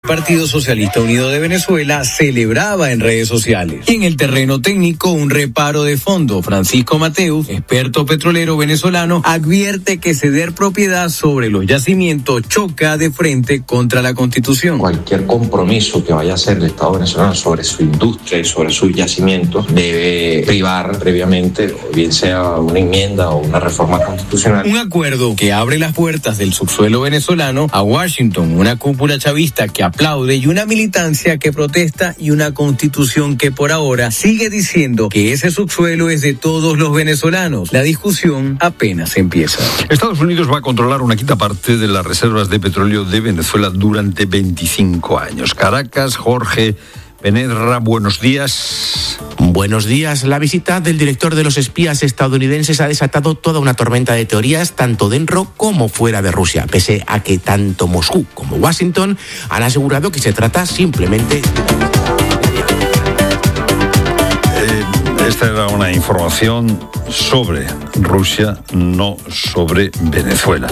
Partido Socialista Unido de Venezuela celebraba en redes sociales. Y en el terreno técnico, un reparo de fondo. Francisco Mateus, experto petrolero venezolano, advierte que ceder propiedad sobre los yacimientos choca de frente contra la Constitución. Cualquier compromiso que vaya a hacer el Estado venezolano sobre su industria y sobre sus yacimientos debe privar previamente, o bien sea una enmienda o una reforma constitucional. Un acuerdo que abre las puertas del subsuelo venezolano a Washington, una cúpula chavista que aplaude y una militancia que protesta y una constitución que por ahora sigue diciendo que ese subsuelo es de todos los venezolanos. La discusión apenas empieza. Estados Unidos va a controlar una quinta parte de las reservas de petróleo de Venezuela durante 25 años. Caracas, Jorge Benerra, buenos días. Buenos días. La visita del director de los espías estadounidenses ha desatado toda una tormenta de teorías, tanto dentro como fuera de Rusia, pese a que tanto Moscú como Washington han asegurado que se trata simplemente Esta era una información sobre Rusia, no sobre Venezuela.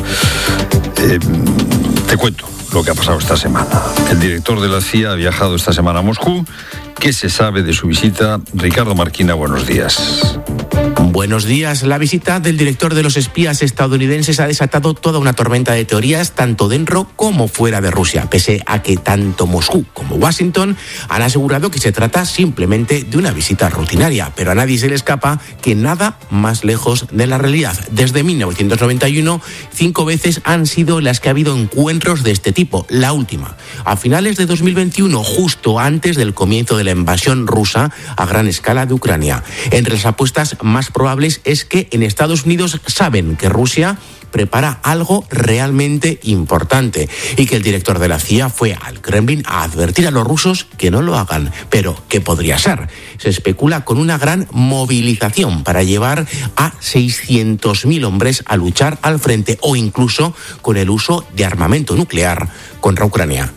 Te cuento lo que ha pasado esta semana. El director de la CIA ha viajado esta semana a Moscú. ¿Qué se sabe de su visita? Ricardo Marquina, buenos días. Buenos días. La visita del director de los espías estadounidenses ha desatado toda una tormenta de teorías, tanto dentro como fuera de Rusia, pese a que tanto Moscú como Washington han asegurado que se trata simplemente de una visita rutinaria, pero a nadie se le escapa que nada más lejos de la realidad. Desde 1991, 5 veces han sido las que ha habido encuentros de este tipo. La última, a finales de 2021, justo antes del comienzo de la invasión rusa a gran escala de Ucrania. Entre las apuestas más probables es que en Estados Unidos saben que Rusia prepara algo realmente importante y que el director de la CIA fue al Kremlin a advertir a los rusos que no lo hagan. Pero, ¿qué podría ser? Se especula con una gran movilización para llevar a 600.000 hombres a luchar al frente o incluso con el uso de armamento nuclear contra Ucrania.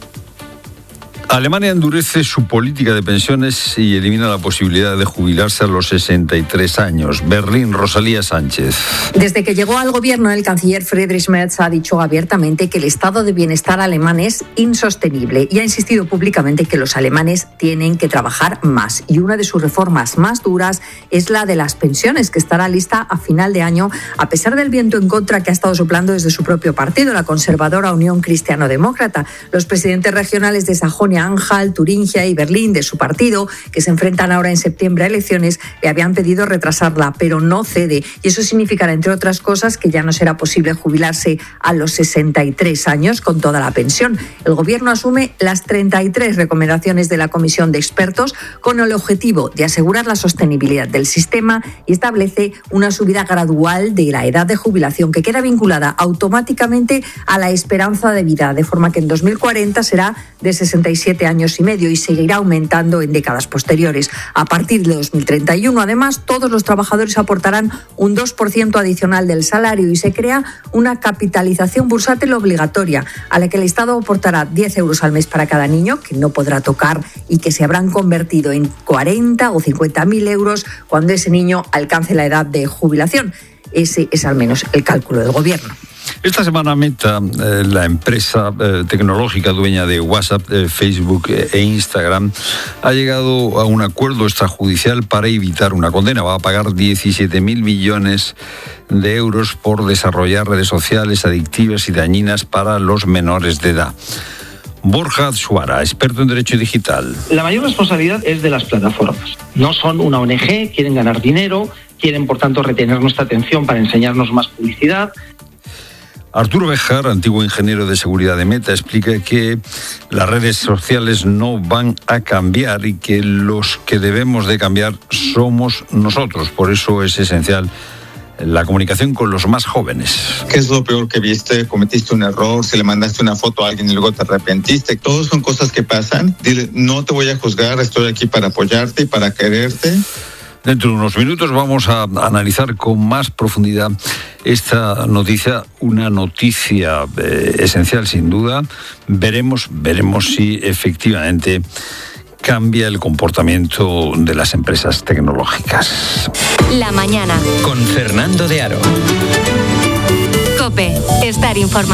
Alemania endurece su política de pensiones y elimina la posibilidad de jubilarse a los 63 años. Berlín, Rosalía Sánchez. Desde que llegó al gobierno, el canciller Friedrich Merz ha dicho abiertamente que el estado de bienestar alemán es insostenible y ha insistido públicamente que los alemanes tienen que trabajar más. Y una de sus reformas más duras es la de las pensiones, que estará lista a final de año, a pesar del viento en contra que ha estado soplando desde su propio partido, la conservadora Unión Cristiano-Demócrata. Los presidentes regionales de Sajonia, Anhalt, Turingia y Berlín de su partido, que se enfrentan ahora en septiembre a elecciones, le habían pedido retrasarla, pero no cede. Y eso significará, entre otras cosas, que ya no será posible jubilarse a los 63 años con toda la pensión. El gobierno asume las 33 recomendaciones de la comisión de expertos con el objetivo de asegurar la sostenibilidad del sistema y establece una subida gradual de la edad de jubilación que queda vinculada automáticamente a la esperanza de vida, de forma que en 2040 será de 67 años y medio y seguirá aumentando en décadas posteriores. A partir de 2031, además, todos los trabajadores aportarán un 2% adicional del salario y se crea una capitalización bursátil obligatoria a la que el Estado aportará 10 euros al mes para cada niño, que no podrá tocar y que se habrán convertido en 40 o 50.000 euros cuando ese niño alcance la edad de jubilación. Ese es al menos el cálculo del gobierno. Esta semana Meta, la empresa tecnológica dueña de WhatsApp, Facebook e Instagram, ha llegado a un acuerdo extrajudicial para evitar una condena. Va a pagar 17.000 millones de euros por desarrollar redes sociales adictivas y dañinas para los menores de edad. Borja Suara, experto en Derecho Digital. La mayor responsabilidad es de las plataformas. No son una ONG, quieren ganar dinero, quieren por tanto retener nuestra atención para enseñarnos más publicidad. Arturo Bejar, antiguo ingeniero de seguridad de Meta, explica que las redes sociales no van a cambiar y que los que debemos de cambiar somos nosotros. Por eso es esencial la comunicación con los más jóvenes. ¿Qué es lo peor que viste? ¿Cometiste un error? ¿Si le mandaste una foto a alguien y luego te arrepentiste? Todos son cosas que pasan. Dile, no te voy a juzgar, estoy aquí para apoyarte y para quererte. Dentro de unos minutos vamos a analizar con más profundidad esta noticia, una noticia esencial sin duda. Veremos si efectivamente cambia el comportamiento de las empresas tecnológicas. La mañana. Con Fernando de Aro. COPE. Estar informado.